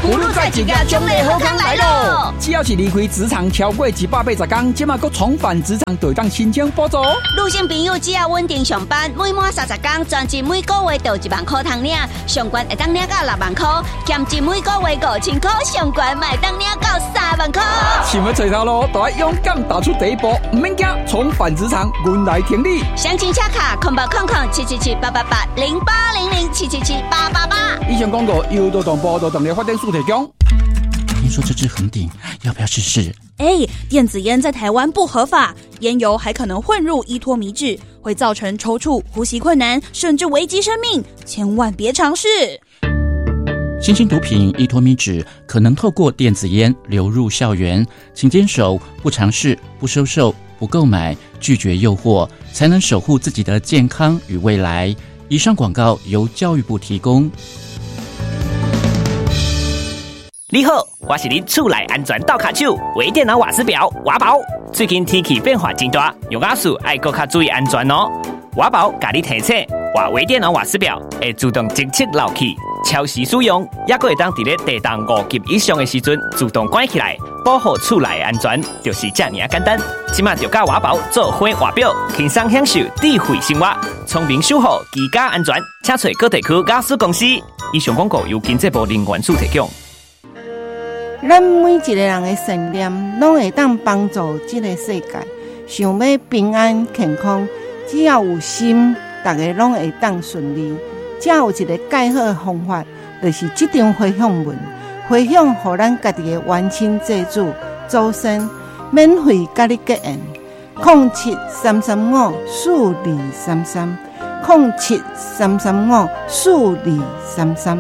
葫芦在一个奖励好康来咯！只要是离开职场超过180天，即马佫重返职场，就当申请补助。 女性朋友只要稳定上班，每满30天，专职每个月就1万块通领，上悬会当领到6万块，兼职每个月5000块，上悬卖当领到3万块。 想要找头路，就要勇敢踏出第一步，唔免惊，重返职场，阮来挺你。 详情洽卡0800-777-888，0800-777-888。 以上广告由劳动部劳动力发展署提供。 听说这支恒鼎要不要试试？ 电子烟在台湾不合法，烟油还可能混入依托米脂，会造成抽搐、呼吸困难，甚至危及生命，千万别尝试。 新兴毒品依托米脂可能透过电子烟流入校园，请坚守不尝试、不收受、不购买、拒绝诱惑，才能守护自己的健康与未来。以上广告由教育部提供。 你好，我是你厝内安全倒卡手微电脑瓦斯表瓦宝。最近天气变化真大，用瓦斯爱搁较注意安全哦。瓦宝甲你提醒，换微电脑瓦斯表会自动侦测漏气，超时使用，也搁会当伫咧地动5级以上的时阵自动关起来，保护厝内安全，就是这么简单。即马就甲瓦宝做伙瓦表，轻松享受智慧生活，聪明守护居家安全。请找各地区瓦斯公司。以上广告由经济部能源署提供。 咱每一个人的善念，拢会当帮助这个世界。想要平安健康，只要有心，大家拢会当顺利。只有一个介好的方法，就是这张回向文，回向予咱家己的冤亲债主周生，免费甲你结缘。0733524233，0733544233。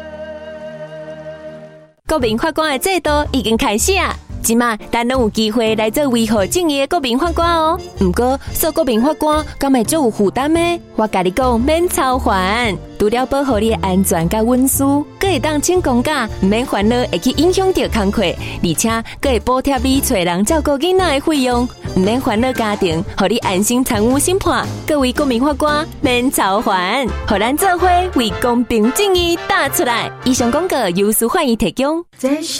国民法官的制度已经开始啊！即马咱拢有机会来做维护正义的国民法官哦。不过做国民法官敢会做有负担呢？我甲你讲，免操烦，除了保护你的安全甲隐私，佫会当请公假，唔免烦恼会去影响到工课，而且佫会补贴你找人照顾囡仔的费用，唔免烦恼家庭，互你安心参与审判。各位国民法官免操烦，互咱做伙为公平正义打出来。以上广告由司法院提供。 这是